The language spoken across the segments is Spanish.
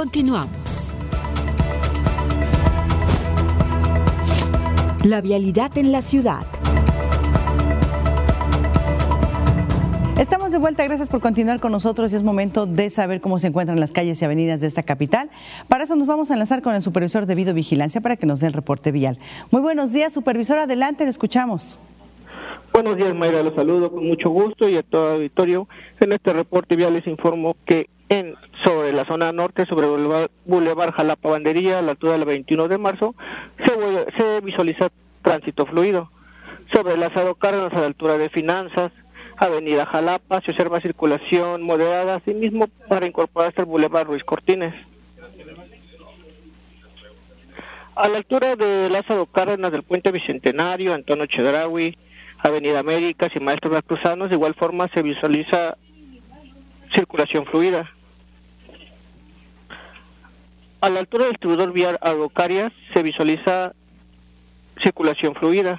Continuamos. La vialidad en la ciudad. Estamos de vuelta, gracias por continuar con nosotros y es momento de saber cómo se encuentran las calles y avenidas de esta capital. Para eso nos vamos a enlazar con el supervisor de videovigilancia para que nos dé el reporte vial. Muy buenos días, supervisor, adelante, le escuchamos. Buenos días, Mayra, los saludo con mucho gusto y a todo el auditorio. En este reporte vial les informo que sobre la zona norte, sobre Boulevard Jalapa Bandería, a la altura del 21 de marzo, se visualiza tránsito fluido. Sobre Lázaro Cárdenas, a la altura de Finanzas, Avenida Jalapa, se observa circulación moderada, asimismo para incorporarse al Boulevard Ruiz Cortines. A la altura de Lázaro Cárdenas del Puente Bicentenario, Antonio Chedraui, Avenida Américas y Maestro Veracruzanos, de igual forma se visualiza circulación fluida. A la altura del distribuidor vial Araucarias se visualiza circulación fluida.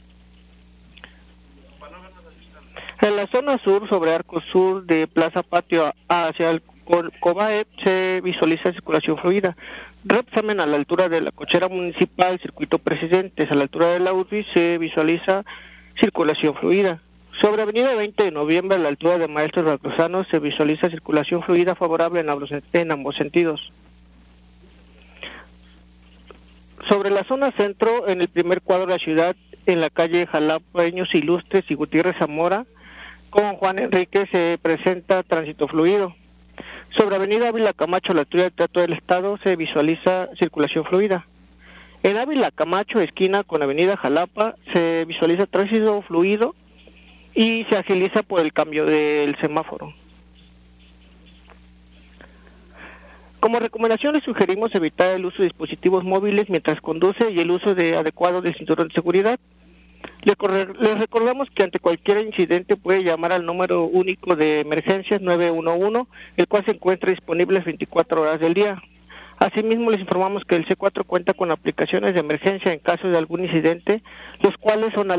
En la zona sur, sobre Arco Sur de Plaza Patio hacia el Cobae, se visualiza circulación fluida. Repsamen a la altura de la cochera municipal, Circuito Presidentes, a la altura de la URBI, se visualiza circulación fluida. Sobre Avenida 20 de Noviembre, a la altura de Maestros Veracruzanos, se visualiza circulación fluida favorable en ambos sentidos. Sobre la zona centro, en el primer cuadro de la ciudad, en la calle Jalapeños Ilustres y Gutiérrez Zamora, con Juan Enrique se presenta tránsito fluido. Sobre Avenida Ávila Camacho, a la altura del Teatro del Estado, se visualiza circulación fluida. En Ávila Camacho, esquina con Avenida Jalapa, se visualiza tránsito fluido y se agiliza por el cambio del semáforo. Como recomendación les sugerimos evitar el uso de dispositivos móviles mientras conduce y el uso adecuado del cinturón de seguridad. Les recordamos que ante cualquier incidente puede llamar al número único de emergencias 911, el cual se encuentra disponible 24 horas del día. Asimismo, les informamos que el C4 cuenta con aplicaciones de emergencia en caso de algún incidente, los cuales son